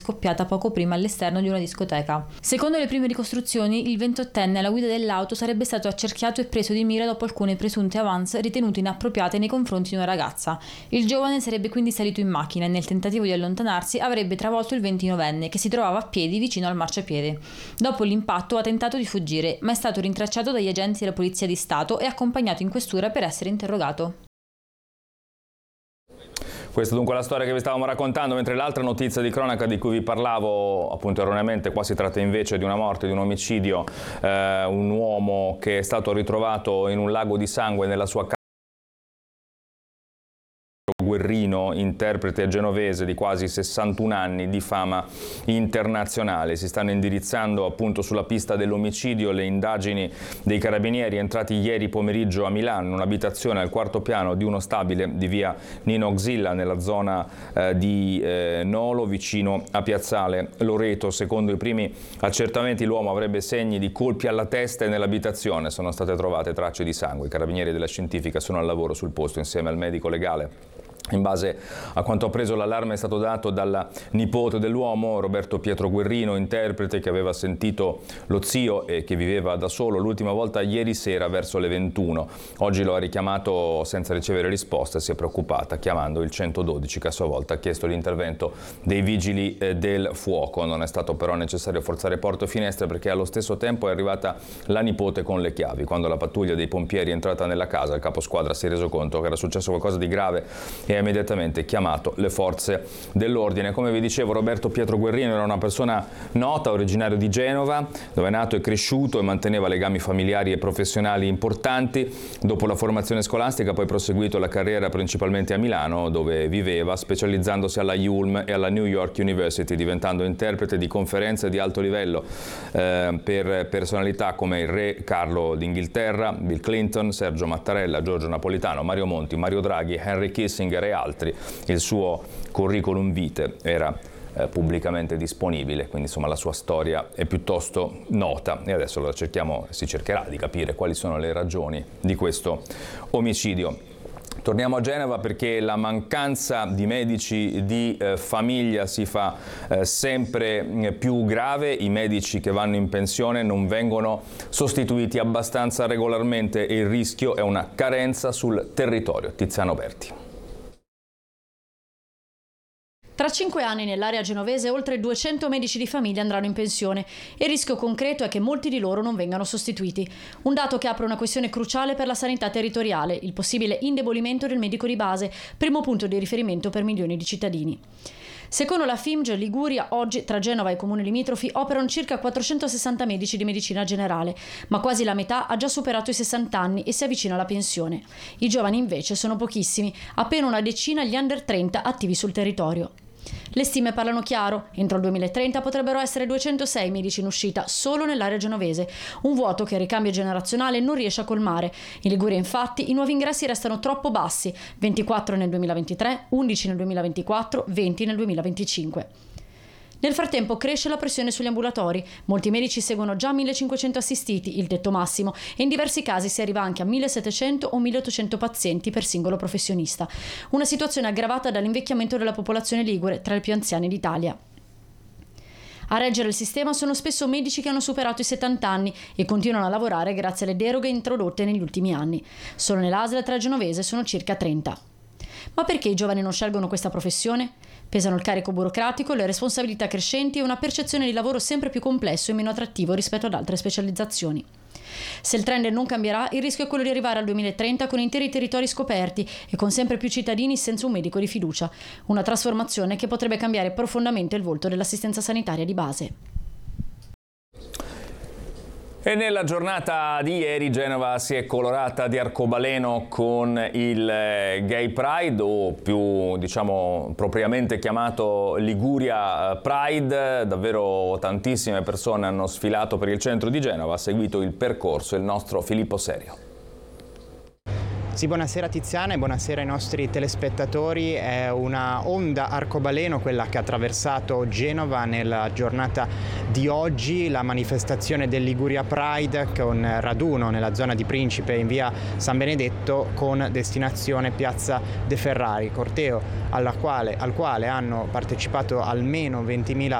scoppiata poco prima all'esterno di una discoteca. Secondo le prime ricostruzioni, il 28enne alla guida dell'auto sarebbe stato accerchiato e preso di mira dopo alcune presunte avance ritenute inappropriate nei confronti di una ragazza. Il giovane sarebbe quindi salito in macchina e nel tentativo di allontanarsi avrebbe travolto il 29enne che si trovava a piedi vicino al marciapiede. Dopo l'impatto ha tentato di fuggire, ma è stato rintracciato dagli agenti della Polizia di Stato e accompagnato in questura per essere interrogato. Questa dunque è la storia che vi stavamo raccontando, mentre l'altra notizia di cronaca di cui vi parlavo appunto erroneamente, qua si tratta invece di una morte, di un omicidio, un uomo che è stato ritrovato in un lago di sangue nella sua casa. Guerrino, interprete genovese di quasi 61 anni di fama internazionale. Si stanno indirizzando appunto sulla pista dell'omicidio le indagini dei carabinieri entrati ieri pomeriggio a Milano, in un'abitazione al quarto piano di uno stabile di via Nino Xilla nella zona di Nolo, vicino a Piazzale Loreto. Secondo i primi accertamenti l'uomo avrebbe segni di colpi alla testa e nell'abitazione sono state trovate tracce di sangue. I carabinieri della scientifica sono al lavoro sul posto insieme al medico legale. In base a quanto appreso, l'allarme è stato dato dalla nipote dell'uomo, Roberto Pietro Guerrino, interprete che aveva sentito lo zio e che viveva da solo l'ultima volta ieri sera verso le 21. Oggi lo ha richiamato senza ricevere risposta e si è preoccupata chiamando il 112 che a sua volta ha chiesto l'intervento dei vigili del fuoco. Non è stato però necessario forzare porte e finestre perché allo stesso tempo è arrivata la nipote con le chiavi. Quando la pattuglia dei pompieri è entrata nella casa, il caposquadra si è reso conto che era successo qualcosa di grave e ha immediatamente chiamato le forze dell'ordine. Come vi dicevo, Roberto Pietro Guerrino era una persona nota, originario di Genova, dove è nato e cresciuto e manteneva legami familiari e professionali importanti. Dopo la formazione scolastica ha poi proseguito la carriera principalmente a Milano, dove viveva, specializzandosi alla Ulm e alla New York University, diventando interprete di conferenze di alto livello per personalità come il re Carlo d'Inghilterra, Bill Clinton, Sergio Mattarella, Giorgio Napolitano, Mario Monti, Mario Draghi, Henry Kissinger e altri. Il suo curriculum vitae era pubblicamente disponibile, quindi insomma la sua storia è piuttosto nota e adesso si cercherà di capire quali sono le ragioni di questo omicidio. Torniamo a Genova perché la mancanza di medici di famiglia si fa sempre più grave. I medici che vanno in pensione non vengono sostituiti abbastanza regolarmente e il rischio è una carenza sul territorio. Tiziano Berti. Tra 5 anni nell'area genovese oltre 200 medici di famiglia andranno in pensione e il rischio concreto è che molti di loro non vengano sostituiti. Un dato che apre una questione cruciale per la sanità territoriale, il possibile indebolimento del medico di base, primo punto di riferimento per milioni di cittadini. Secondo la FIMG Liguria, oggi tra Genova e i comuni limitrofi operano circa 460 medici di medicina generale, ma quasi la metà ha già superato i 60 anni e si avvicina alla pensione. I giovani invece sono pochissimi, appena una decina gli under 30 attivi sul territorio. Le stime parlano chiaro, entro il 2030 potrebbero essere 206 medici in uscita solo nell'area genovese, un vuoto che il ricambio generazionale non riesce a colmare. In Liguria infatti i nuovi ingressi restano troppo bassi, 24 nel 2023, 11 nel 2024, 20 nel 2025. Nel frattempo cresce la pressione sugli ambulatori, molti medici seguono già 1500 assistiti, il tetto massimo, e in diversi casi si arriva anche a 1700 o 1800 pazienti per singolo professionista. Una situazione aggravata dall'invecchiamento della popolazione ligure, tra le più anziane d'Italia. A reggere il sistema sono spesso medici che hanno superato i 70 anni e continuano a lavorare grazie alle deroghe introdotte negli ultimi anni. Solo nell'ASL tra genovese sono circa 30. Ma perché i giovani non scelgono questa professione? Pesano il carico burocratico, le responsabilità crescenti e una percezione di lavoro sempre più complesso e meno attrattivo rispetto ad altre specializzazioni. Se il trend non cambierà, il rischio è quello di arrivare al 2030 con interi territori scoperti e con sempre più cittadini senza un medico di fiducia. Una trasformazione che potrebbe cambiare profondamente il volto dell'assistenza sanitaria di base. E nella giornata di ieri Genova si è colorata di arcobaleno con il Gay Pride, o più propriamente chiamato Liguria Pride. Davvero tantissime persone hanno sfilato per il centro di Genova, ha seguito il percorso il nostro Filippo Serio. Sì, buonasera Tiziana e buonasera ai nostri telespettatori. È una onda arcobaleno quella che ha attraversato Genova nella giornata di oggi, la manifestazione del Liguria Pride con raduno nella zona di Principe in via San Benedetto con destinazione Piazza De Ferrari, corteo al quale hanno partecipato almeno 20.000